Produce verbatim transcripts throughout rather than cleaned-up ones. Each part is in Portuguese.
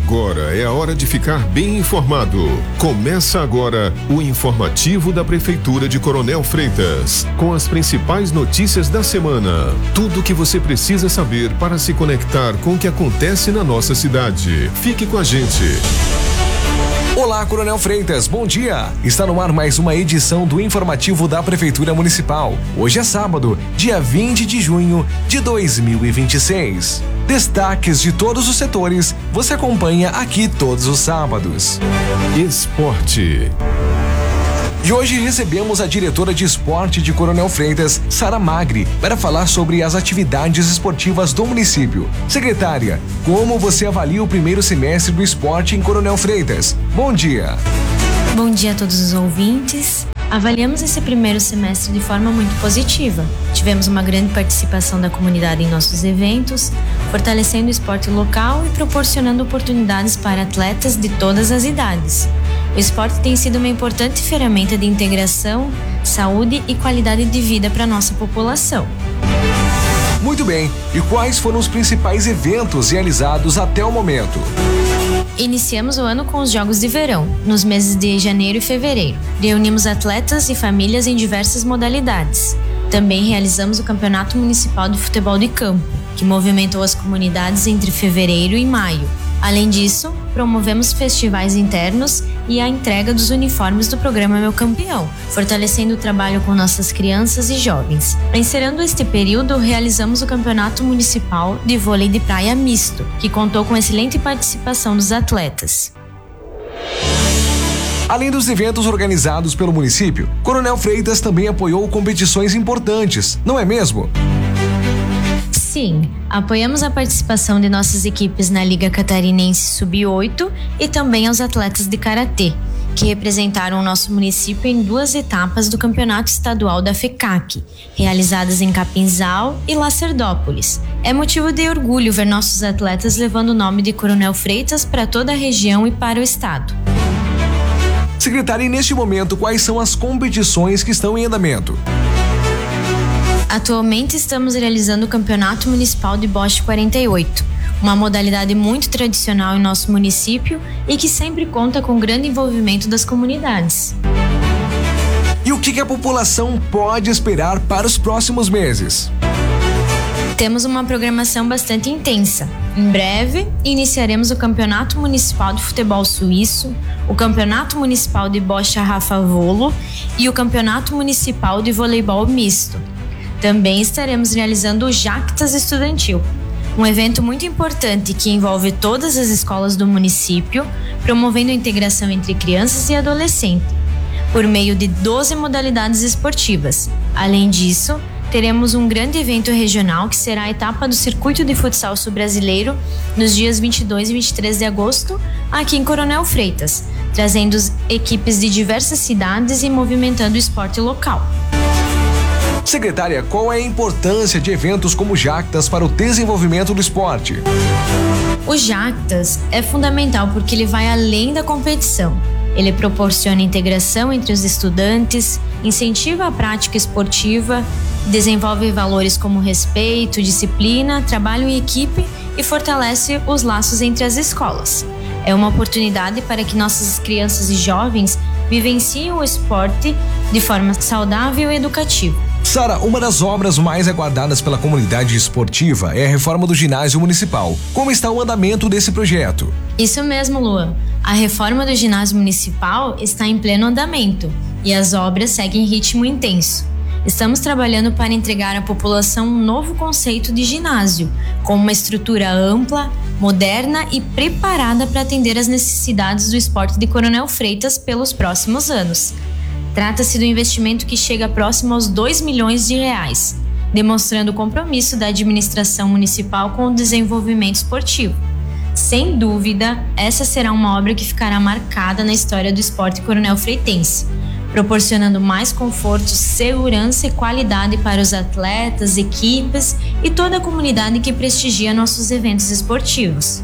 Agora é a hora de ficar bem informado. Começa agora o informativo da Prefeitura de Coronel Freitas, com as principais notícias da semana. Tudo o que você precisa saber para se conectar com o que acontece na nossa cidade. Fique com a gente. Olá, Coronel Freitas, bom dia! Está no ar mais uma edição do informativo da Prefeitura Municipal. Hoje é sábado, dia vinte de junho de dois mil e vinte e seis. Destaques de todos os setores você acompanha aqui todos os sábados. Esporte. E hoje recebemos a diretora de esporte de Coronel Freitas, Sara Magri, para falar sobre as atividades esportivas do município. Secretária, como você avalia o primeiro semestre do esporte em Coronel Freitas? Bom dia. Bom dia a todos os ouvintes. Avaliamos esse primeiro semestre de forma muito positiva. Tivemos uma grande participação da comunidade em nossos eventos, fortalecendo o esporte local e proporcionando oportunidades para atletas de todas as idades. O esporte tem sido uma importante ferramenta de integração, saúde e qualidade de vida para a nossa população. Muito bem, e quais foram os principais eventos realizados até o momento? Iniciamos o ano com os Jogos de Verão, nos meses de janeiro e fevereiro. Reunimos atletas e famílias em diversas modalidades. Também realizamos o Campeonato Municipal de Futebol de Campo, que movimentou as comunidades entre fevereiro e maio. Além disso, promovemos festivais internos e a entrega dos uniformes do programa Meu Campeão, fortalecendo o trabalho com nossas crianças e jovens. Encerrando este período, realizamos o Campeonato Municipal de Vôlei de Praia Misto, que contou com excelente participação dos atletas. Além dos eventos organizados pelo município, Coronel Freitas também apoiou competições importantes, não é mesmo? Sim, apoiamos a participação de nossas equipes na Liga Catarinense sub oito e também aos atletas de karatê, que representaram o nosso município em duas etapas do Campeonato Estadual da FECAC, realizadas em Capinzal e Lacerdópolis. É motivo de orgulho ver nossos atletas levando o nome de Coronel Freitas para toda a região e para o estado. Secretária, e neste momento, quais são as competições que estão em andamento? Atualmente estamos realizando o Campeonato Municipal de Boxe quarenta e oito, uma modalidade muito tradicional em nosso município e que sempre conta com grande envolvimento das comunidades. E o que a população pode esperar para os próximos meses? Temos uma programação bastante intensa. Em breve, iniciaremos o Campeonato Municipal de Futebol Suíço, o Campeonato Municipal de Bocha Rafa Volo e o Campeonato Municipal de Voleibol Misto. Também estaremos realizando o Jactas Estudantil, um evento muito importante que envolve todas as escolas do município, promovendo a integração entre crianças e adolescentes, por meio de doze modalidades esportivas. Além disso, teremos um grande evento regional que será a etapa do Circuito de Futsal Sul-Brasileiro nos dias vinte e dois e vinte e três de agosto, aqui em Coronel Freitas, trazendo equipes de diversas cidades e movimentando o esporte local. Secretária, qual é a importância de eventos como o Jactas para o desenvolvimento do esporte? O Jactas é fundamental porque ele vai além da competição. Ele proporciona integração entre os estudantes, incentiva a prática esportiva, desenvolve valores como respeito, disciplina, trabalho em equipe e fortalece os laços entre as escolas. É uma oportunidade para que nossas crianças e jovens vivenciem o esporte de forma saudável e educativa. Sara, uma das obras mais aguardadas pela comunidade esportiva é a reforma do ginásio municipal. Como está o andamento desse projeto? Isso mesmo, Luan. A reforma do ginásio municipal está em pleno andamento e as obras seguem em ritmo intenso. Estamos trabalhando para entregar à população um novo conceito de ginásio, com uma estrutura ampla, moderna e preparada para atender às necessidades do esporte de Coronel Freitas pelos próximos anos. Trata-se do investimento que chega próximo aos dois milhões de reais, demonstrando o compromisso da administração municipal com o desenvolvimento esportivo. Sem dúvida, essa será uma obra que ficará marcada na história do esporte coronel freitense, proporcionando mais conforto, segurança e qualidade para os atletas, equipes e toda a comunidade que prestigia nossos eventos esportivos.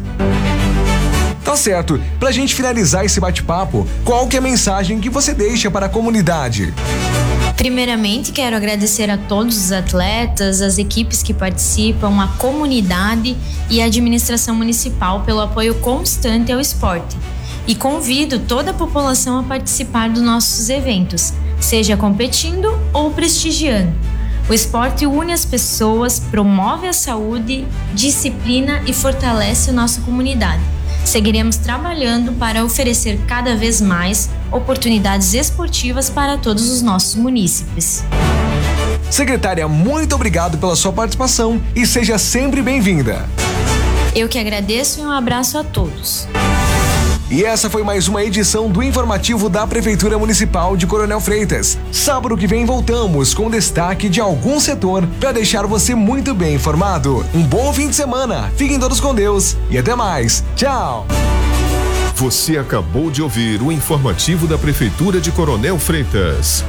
Tá certo. Pra gente finalizar esse bate-papo, qual que é a mensagem que você deixa para a comunidade? Primeiramente, quero agradecer a todos os atletas, as equipes que participam, a comunidade e a administração municipal pelo apoio constante ao esporte. E convido toda a população a participar dos nossos eventos, seja competindo ou prestigiando. O esporte une as pessoas, promove a saúde, disciplina e fortalece a nossa comunidade. Seguiremos trabalhando para oferecer cada vez mais oportunidades esportivas para todos os nossos munícipes. Secretária, muito obrigado pela sua participação e seja sempre bem-vinda. Eu que agradeço e um abraço a todos. E essa foi mais uma edição do informativo da Prefeitura Municipal de Coronel Freitas. Sábado que vem voltamos com destaque de algum setor para deixar você muito bem informado. Um bom fim de semana, fiquem todos com Deus e até mais. Tchau! Você acabou de ouvir o informativo da Prefeitura de Coronel Freitas.